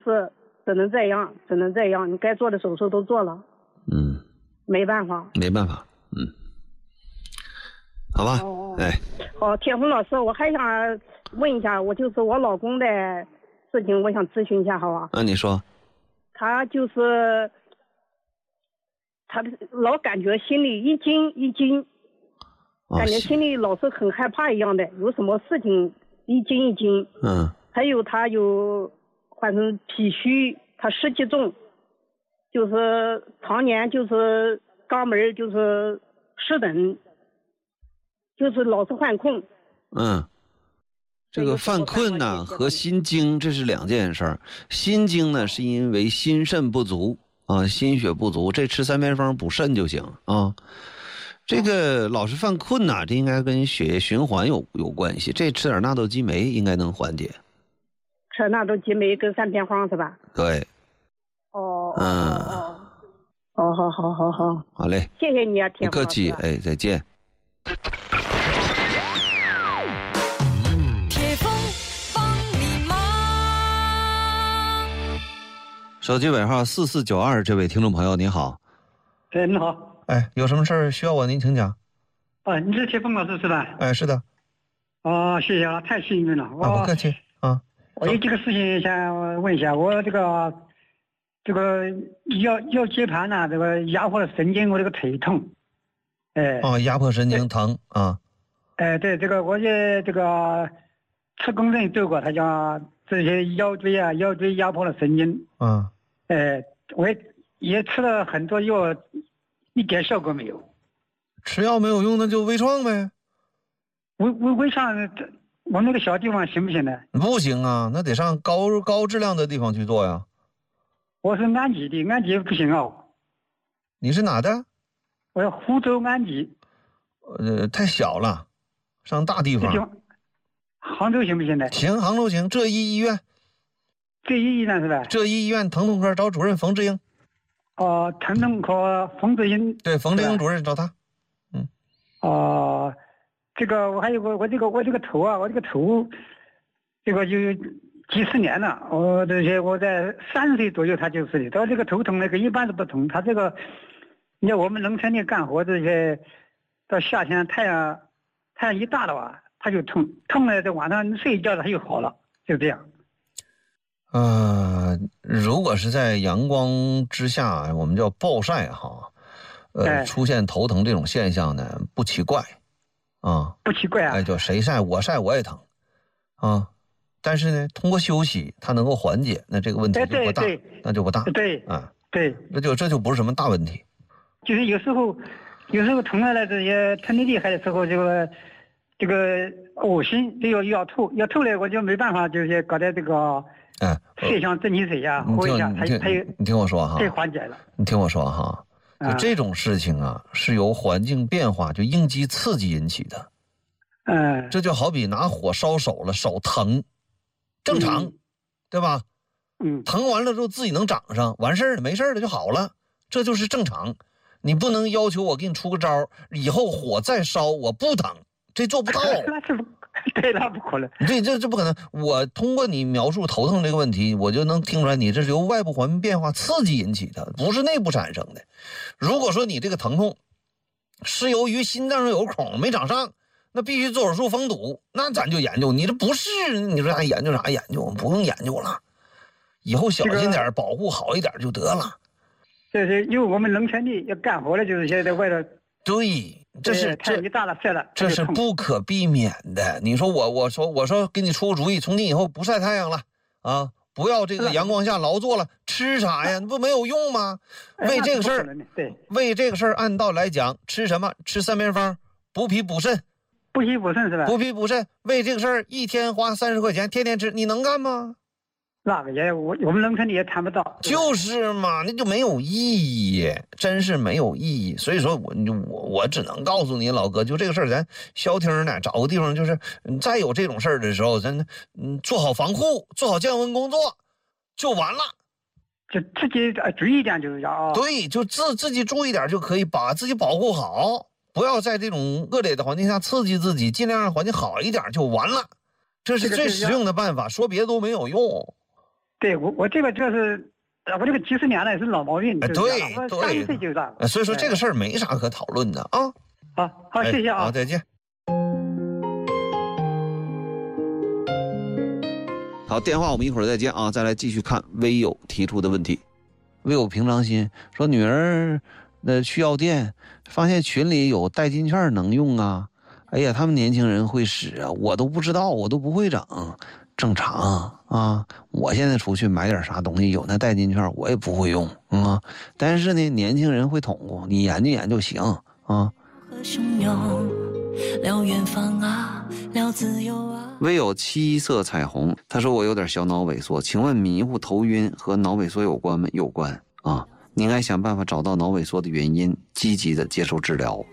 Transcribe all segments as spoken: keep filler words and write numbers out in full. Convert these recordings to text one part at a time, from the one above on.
是只能这样，只能这样，你该做的手术都做了。 嗯， 没办法， 没办法，嗯，好吧， 哦、 哎， 哦，铁红老师，我还想问一下，我就是我老公的事情，我想咨询一下，好吧？ 那、啊、你说， 他就是他老感觉心里一惊一惊， 哦、 感觉心里老是很害怕一样的，有什么事情一惊一惊。 嗯， 还有他有反正脾虚，他湿气重。就是常年就是肛门就是湿疹，就是老是犯困。 嗯，这个犯困呢和心惊这是两件事儿。心惊呢是因为心肾不足啊，心血不足，这吃三偏方补肾就行啊。这个老是犯困呐、啊，这应该跟血液循环有有关系。这吃点纳豆激酶应该能缓解。 吃纳豆激酶跟三偏方是吧？ 对。 哦。 嗯。 哦。哦，好好好好， 好嘞， 谢谢你啊，铁不客气，哎，再见。 铁峰帮你忙。 手机尾号四四九二，这位听众朋友您好。 哎，你好。 哎，有什么事儿需要我您请讲。 啊，你是铁峰老师是吧？ 哎，是的。 哦，谢谢啊，太幸运了。 啊，不客气啊。 我有几个事情想问一下，我这个。这个腰腰椎盘呐、啊，这个压迫了神经，我这个腿痛，哎， 哦，压迫神经疼啊， 哎，对，这个我也这个吃公证做过，他讲这些腰椎啊，腰椎压迫了神经， 嗯， 哎，我也也吃了很多药，一点效果没有。 吃药没有用，那就微创呗。 微微微创，我那个小地方行不行呢？ 不行啊，那得上高高质量的地方去做呀。 我是安吉的，安吉不行哦。 你是哪的？ 我要湖州安吉。 呃，太小了，上大地方。 杭州行不行呢？ 行，杭州行。浙一医院。 浙一医院是吧？ 浙一医院疼痛科找主任冯志英。 哦、呃，疼痛科冯志英。 对，冯志英主任找他。嗯。 哦、呃，这个我还有个我这个我这个头啊，我这个头，这个就。几十年了，我这些我在三十岁左右他就是的，到这个头疼那个一般都不痛，他这个，你看我们农村里干活这些，到夏天太阳太阳一大了吧，他就痛，痛了在晚上睡一觉他就好了，就这样。 呃，如果是在阳光之下，我们叫暴晒哈，呃，出现头疼这种现象呢，不奇怪，啊， 不奇怪啊， 哎，就谁晒我晒我也疼，啊。但是呢，通过休息，它能够缓解，那这个问题就不大，那就不大。 对， 啊， 对， 那就这就不是什么大问题。 就是有时候，有时候疼了这些疼的厉害的时候，这个这个恶心，这个要吐，要吐了我就没办法，就是搞点这个， 哎， 泻香正气水呀，喝一下，它它有， 你听我说哈， 这缓解了。 你听我说哈，就这种事情啊，是由环境变化，就应激刺激引起的。 嗯， 这就好比拿火烧手了，手疼。正常、嗯，对吧？ 嗯， 疼完了之后自己能长上，完事儿了没事了就好了，这就是正常。你不能要求我给你出个招，以后火再烧我不疼，这做不到。 那是不对，那不可能。 对，这这不可能。我通过你描述头疼这个问题，我就能听出来你这是由外部环境变化刺激引起的，不是内部产生的。如果说你这个疼痛是由于心脏上有孔没长上，那必须做手术封堵，那咱就研究。你这不是，你说还研究啥研究？不用研究了，以后小心点、这个，保护好一点就得了。 这是因为我们农村里要干活的，就是现在在外头。 对，这是太阳大了晒了， 这是不可避免的。你说我，我说我说给你出个主意，从今以后不晒太阳了啊，不要这个阳光下劳作了，吃啥呀？不没有用吗？为这个事儿， 对， 为这个事儿按道来讲，吃什么？吃三偏方，补脾补肾。 补脾补肾是吧？ 补脾补肾，为这个事儿一天花三十块钱，天天吃，你能干吗？ 那个也我我们农村里也谈不到。 就是嘛，那就没有意义，真是没有意义。所以说我我我只能告诉你，老哥，就这个事儿，咱消停呢，找个地方，就是再有这种事儿的时候，咱嗯做好防护，做好降温工作，就完了。 就自己注意一点就是要、哦。 对，就自自己注意点就可以，把自己保护好。不要在这种恶劣的环境下刺激自己，尽量让环境好一点就完了，这是最实用的办法，说别的都没有用。 对我我这个就是我这个几十年了是老毛病， 哎，对对， 三十岁就这， 所以说这个事儿没啥可讨论的啊。 好好，谢谢啊， 好，再见。好，电话我们一会儿再接啊，再来继续看微友提出的问题。微友平常心说，女儿的去药店发现群里有代金券能用啊，哎呀，他们年轻人会使啊，我都不知道，我都不会整，正常啊。我现在出去买点啥东西，有那代金券我也不会用啊，但是呢，年轻人会统过，你研究研究行啊。聊远方啊，聊自由啊。唯有七色彩虹，他说我有点小脑萎缩，请问迷糊头晕和脑萎缩有关吗？有关啊，你应该想办法找到脑萎缩的原因，积极的接受治疗。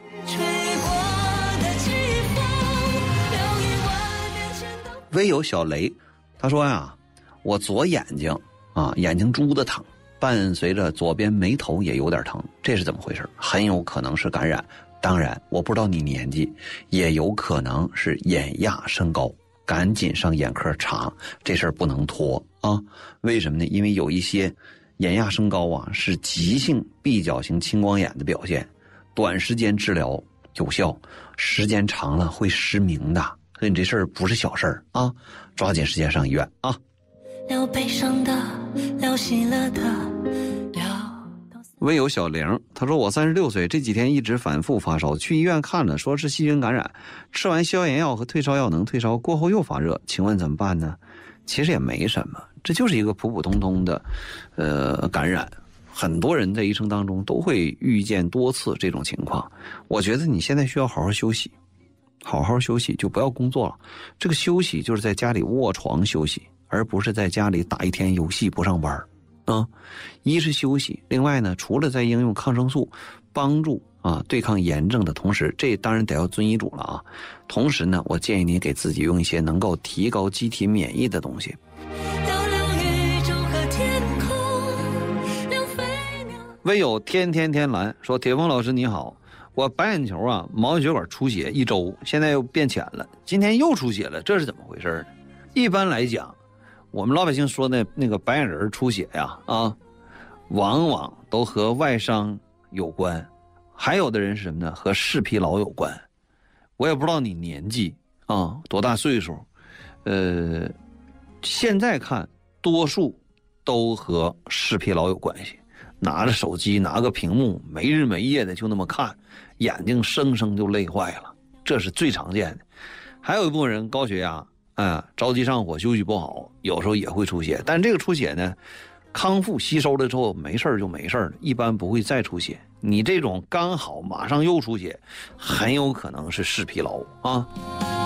唯有小雷，他说呀，我左眼睛啊眼睛珠子疼，伴随着左边眉头也有点疼，这是怎么回事？很有可能是感染。当然我不知道你年纪，也有可能是眼压升高，赶紧上眼科查，这事儿不能拖啊。为什么呢？因为有一些眼压升高啊是急性闭角型青光眼的表现，短时间治疗有效，时间长了会失明的，所以你这事儿不是小事儿啊，抓紧时间上医院啊。聊悲伤的，聊喜乐的，唯有小玲，他说我三十六岁，这几天一直反复发烧，去医院看了，说是细菌感染，吃完消炎药和退烧药能退烧，过后又发热，请问怎么办呢？其实也没什么，这就是一个普普通通的呃感染，很多人在一生当中都会遇见多次这种情况。我觉得你现在需要好好休息，好好休息，就不要工作了。这个休息就是在家里卧床休息，而不是在家里打一天游戏不上班。啊，一是休息，另外呢，除了在应用抗生素帮助啊对抗炎症的同时，这当然得要遵医嘱了啊。同时呢，我建议你给自己用一些能够提高机体免疫的东西。唯有天天天蓝说，铁峰老师你好，我白眼球啊毛细血管出血一周，现在又变浅了，今天又出血了，这是怎么回事呢？一般来讲，我们老百姓说的那个白眼仁出血呀，啊，往往都和外伤有关，还有的人是什么呢？和视疲劳有关。我也不知道你年纪啊多大岁数，呃，现在看多数都和视疲劳有关系。拿着手机，拿个屏幕，没日没夜的就那么看，眼睛生生就累坏了，这是最常见的。还有一部分人高血压。啊，着急上火，休息不好，有时候也会出血，但这个出血呢，康复吸收了之后没事就没事了，一般不会再出血。你这种刚好马上又出血，很有可能是视疲劳啊。